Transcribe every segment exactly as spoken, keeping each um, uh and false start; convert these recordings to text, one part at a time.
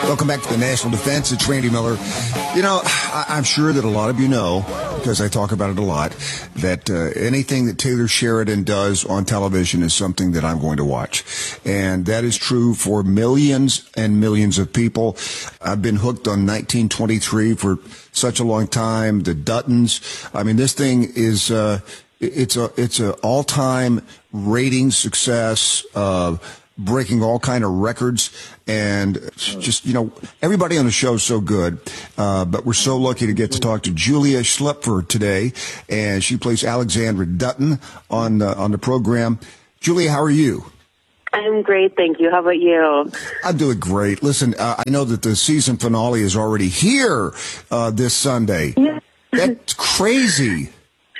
Welcome back to the National Defense. It's Randy Miller. You know, I, I'm sure that a lot of you know, because I talk about it a lot, that uh, anything that Taylor Sheridan does on television is something that I'm going to watch. And that is true for millions and millions of people. I've been hooked on nineteen twenty-three for such a long time. The Duttons. I mean, this thing is, uh, it's a, it's a all-time rating success, uh, breaking all kind of records, and just, you know, everybody on the show is so good, uh, but we're so lucky to get to talk to Julia Schlupfer today, and she plays Alexandra Dutton on uh, on the program. Julia, how are you? I'm great, thank you. How about you? I'm doing great. Listen, uh, I know that the season finale is already here uh, this Sunday. Yeah. That's crazy.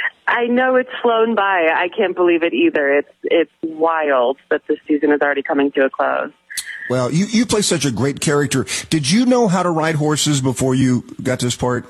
I know it's flown by. I can't believe it either. It's it's wild that this season is already coming to a close. Well, you, you play such a great character. Did you know how to ride horses before you got this part?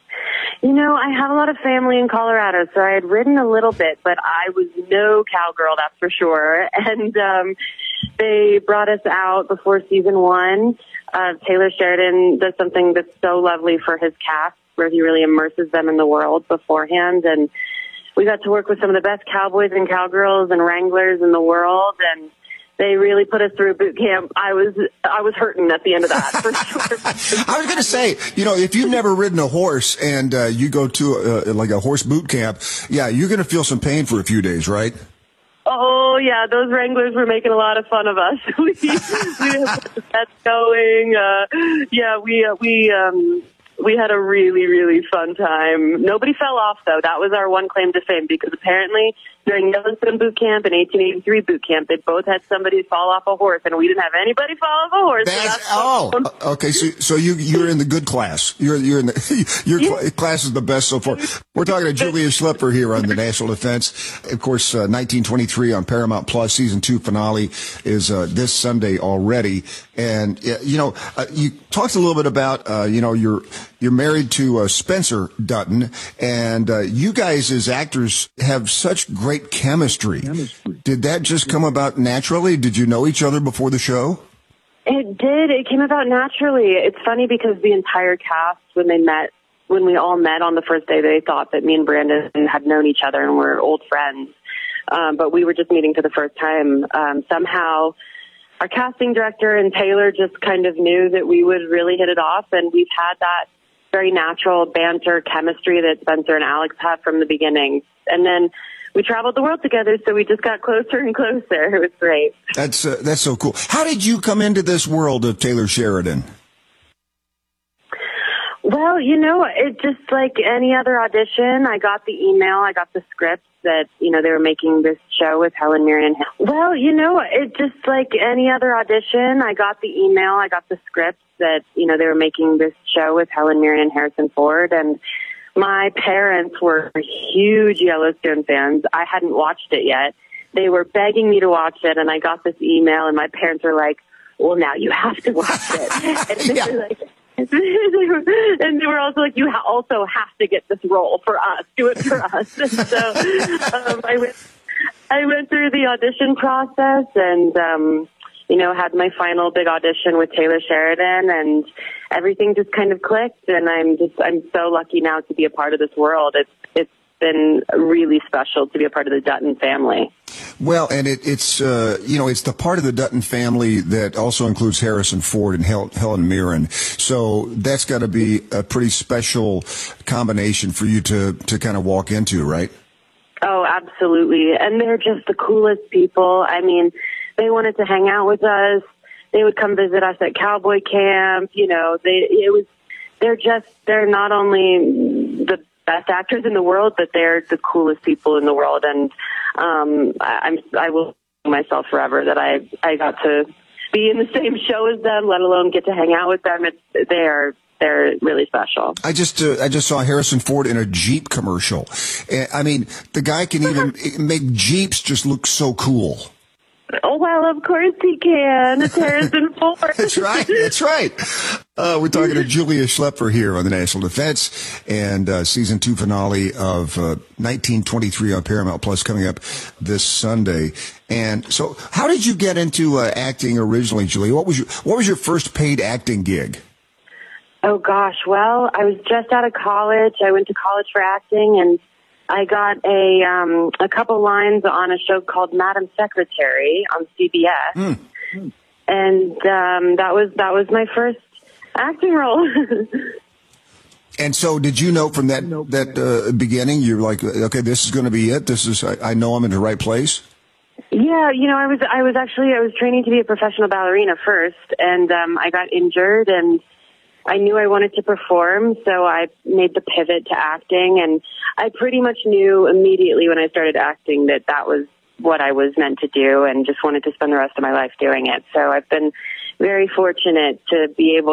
You know, I have a lot of family in Colorado, so I had ridden a little bit, but I was no cowgirl, that's for sure. And um, they brought us out before season one. Uh, Taylor Sheridan does something that's so lovely for his cast, where he really immerses them in the world beforehand. And we got to work with some of the best cowboys and cowgirls and wranglers in the world, and they really put us through boot camp. I was I was hurting at the end of that, for sure. I was going to say, you know, if you've never ridden a horse and uh, you go to uh, like a horse boot camp, yeah, you're going to feel some pain for a few days, right? Oh, yeah, those wranglers were making a lot of fun of us. we, we had the sets going. Uh, yeah, we, uh, we, um, we had a really, really fun time. Nobody fell off, though. That was our one claim to fame, because apparently during Yellowstone boot camp and eighteen eighty-three boot camp, they both had somebody fall off a horse, and we didn't have anybody fall off a horse. That's, so that's oh, okay. So, so you you're in the good class. You're you're in the your yeah. class is the best so far. We're talking to Julia Schlupfer here on the National Defense. Of course, uh, nineteen twenty-three on Paramount Plus season two finale is uh, this Sunday already. And uh, you know, uh, you talked a little bit about uh, you know you're you're married to uh, Spencer Dutton, and uh, you guys as actors have such great chemistry. chemistry. Did that just come about naturally? Did you know each other before the show? It did. It came about naturally. It's funny because the entire cast, when they met, when we all met on the first day, they thought that me and Brandon had known each other and were old friends. Um, but we were just meeting for the first time. Um, somehow, our casting director and Taylor just kind of knew that we would really hit it off, and we've had that very natural banter chemistry that Spencer and Alex had from the beginning. And then we traveled the world together, so we just got closer and closer. It was great. That's uh, that's so cool. How did you come into this world of Taylor Sheridan? Well, you know, it just like any other audition. I got the email, I got the script that, you know, they were making this show with Helen Mirren. Well, you know, it just like any other audition. I got the email, I got the script that, you know, they were making this show with Helen Mirren and Harrison Ford, and my parents were huge Yellowstone fans. I hadn't watched it yet. They were begging me to watch it, and I got this email, and my parents were like, well, now you have to watch it. And they yeah. were like, and they were also like, you ha- also have to get this role for us. Do it for us. And so um, I went I went through the audition process and, um, you know, had my final big audition with Taylor Sheridan, and everything just kind of clicked. And I'm just I'm so lucky now to be a part of this world. It's it's been really special to be a part of the Dutton family. Well, and it, it's, uh, you know, it's the part of the Dutton family that also includes Harrison Ford and Hel- Helen Mirren. So that's got to be a pretty special combination for you to, to kind of walk into, right? Oh, absolutely. And they're just the coolest people. I mean, they wanted to hang out with us. They would come visit us at cowboy camp. You know, they, it was, they're just, they're not only the best actors in the world, but they're the coolest people in the world. And um, I, I'm I will myself forever that I I got to be in the same show as them, let alone get to hang out with them. It's, they're they're really special. I just uh, I just saw Harrison Ford in a Jeep commercial. I mean, the guy can even make Jeeps just look so cool. Oh, well, of course he can. It's Harrison Ford. That's right. That's right. Uh, we're talking to Julia Schlepper here on the National Defense, and uh, season two finale of uh, nineteen twenty-three on Paramount Plus coming up this Sunday. And so, how did you get into uh, acting originally, Julia? What was your What was your first paid acting gig? Oh, gosh. Well, I was just out of college. I went to college for acting, and I got a um, a couple lines on a show called Madam Secretary on C B S, mm. and um, that was that was my first acting role. And so, did you know from that that uh, beginning, you're like, okay, this is going to be it. This is I, I know I'm in the right place. Yeah, you know, I was I was actually I was training to be a professional ballerina first, and um, I got injured and I knew I wanted to perform, so I made the pivot to acting, and I pretty much knew immediately when I started acting that that was what I was meant to do and just wanted to spend the rest of my life doing it. So I've been very fortunate to be able